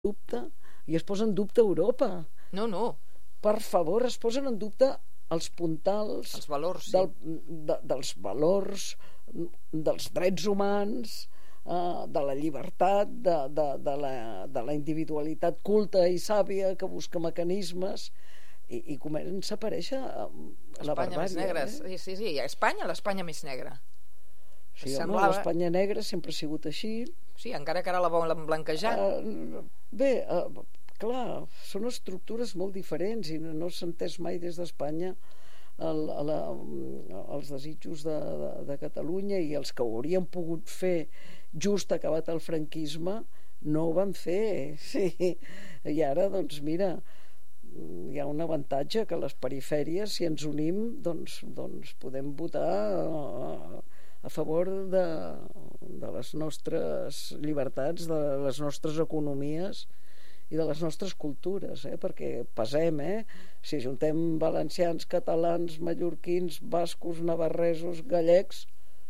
dubte, i es posa en dubte Europa. No. Per favor, es posen en dubte els puntals, els valors, sí. dels valors, dels drets humans, de la llibertat, de la individualitat culta i sàvia que busca mecanismes, i comença a aparèixer la barbàrie. Més negra, sí, a Espanya l'Espanya més negra. Sí, l'Espanya negra sempre ha sigut així. Sí, encara que ara la volen blanquejar. Clar, són estructures molt diferents i no s'ha entès mai des d'Espanya els desitjos de Catalunya, i els que ho haurien pogut fer just acabat el franquisme no ho van fer, sí. I ara, doncs mira, hi ha un avantatge, que les perifèries, si ens unim, doncs podem votar a favor de les nostres llibertats, de les nostres economies i de les nostres cultures, perquè pesem, si juntem valencians, catalans, mallorquins, bascos, navarresos, gallecs,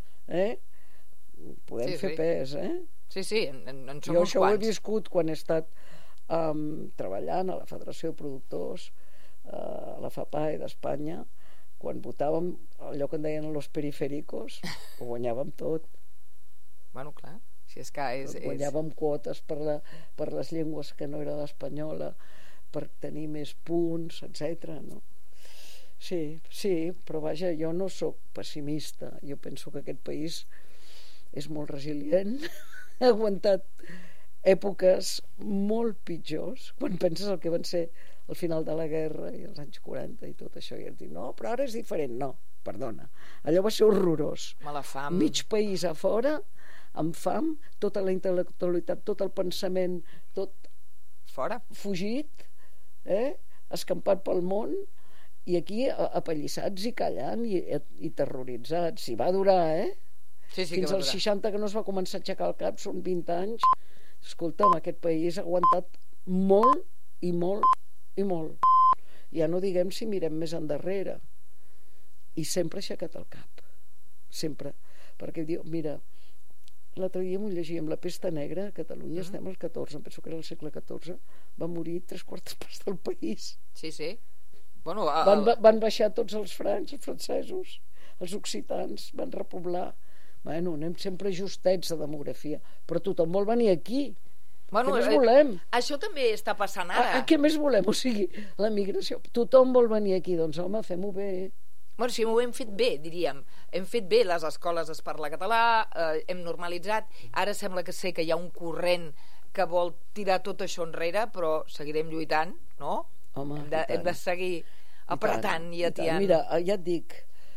podem fer pes, Sí, en som uns quants. Jo això ho he viscut quan he estat treballant a la Federació de Productors, a la FAPAE d'Espanya, quan votàvem allò que en deien los periféricos, ho guanyàvem tot. Bueno, clar, si és que guanyàvem quotes per les llengües que no era l'espanyola, per tenir més punts, etc. No? Sí, però vaja, jo no sóc pessimista. Jo penso que aquest país és molt resilient, ha aguantat èpoques molt pitjors, quan penses el que van ser al final de la guerra i els anys 40 i tot això, i et dic, no, però ara és diferent. No, perdona, allò va ser horrorós. Mala fam. Mig país a fora, amb fam, tota la intel·lectualitat, tot el pensament, tot fora, fugit, escampat pel món, i aquí apallissats i callant i terroritzats. I va durar, Sí, fins als 60, que no es va començar a aixecar el cap, són 20 anys. Escolta'm, aquest país ha aguantat molt i molt i molt. Ja no diguem si mirem més endarrere. I sempre ha aixecat el cap. Sempre. Perquè diu, mira, l'altre dia m'ho llegíem, la pesta negra a Catalunya, estem al 14, em penso que era el segle XIV, va morir 3/4 parts del país. Sí. Bueno, van baixar tots els francs, els francesos, els occitans, van repoblar. Bueno, anem sempre justets de demografia, però tothom vol venir aquí. Què més volem? Això també està passant ara. Què més volem? O sigui, la migració, tothom vol venir aquí, doncs home, fem-ho bé. Bueno, sí, ho hem fet bé, diríem. Hem fet bé, les escoles es parla català, hem normalitzat. Ara sembla que sé que hi ha un corrent que vol tirar tot això enrere, però seguirem lluitant, no? Home, hem de seguir apretant i atiant. Mira, ja et dic,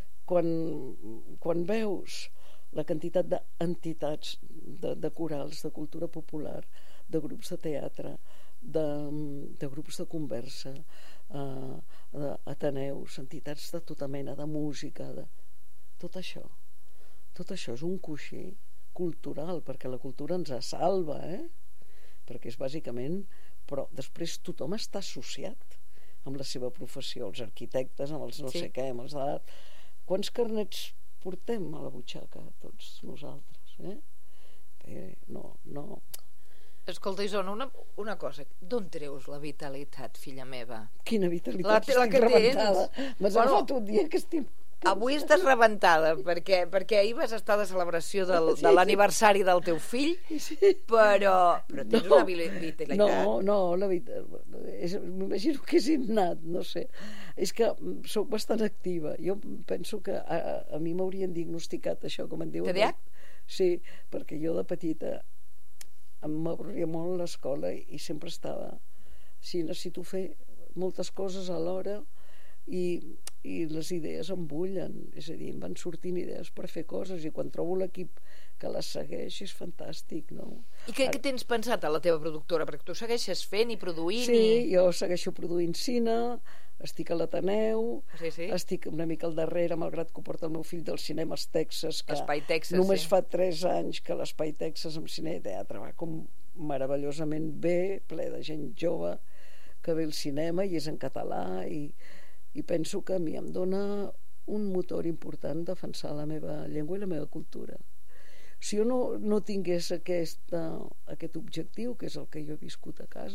quan veus la quantitat d'entitats, de corals, de cultura popular, de grups de teatre, de grups de conversa, ateneus, entitats de tota mena, de música, tot això és un coixí cultural, perquè la cultura ens salva, perquè és bàsicament, però després tothom està associat amb la seva professió, els arquitectes, amb els no sé què, amb els d'edat. Quants carnets portem a la butxaca tots nosaltres, no. Escolta, Isona, una cosa, d'on treus la vitalitat, filla meva? Quina vitalitat? Estic rebentada. M'has agafat un dia que estic... Avui estàs rebentada, perquè ahir vas estar de celebració de l'aniversari del teu fill, però tens una vitalitat. No, la vitalitat... M'imagino que és innat, no sé. És que sóc bastant activa. Jo penso que a mi m'haurien diagnosticat això, com en diuen. TDAH? Sí, perquè jo de petita m'avorria molt l'escola i sempre estava... Sí, necessito fer moltes coses alhora i les idees em bullen, és a dir, em van sortint idees per fer coses, i quan trobo l'equip que les segueix és fantàstic, no? I què tens pensat a la teva productora? Perquè tu segueixes fent i produint. Sí, jo segueixo produint cine, estic a l'Ateneu, estic una mica al darrere, malgrat que ho porta el meu fill del Cinemes Texas, que només fa 3 anys que l'Espai Texas amb cine i teatre va com meravellosament bé, ple de gent jove que ve al cinema i és en català, i penso que a mi em dona un motor important defensar la meva llengua i la meva cultura. O si jo no tingués aquest objectiu, que és el que jo he viscut a casa,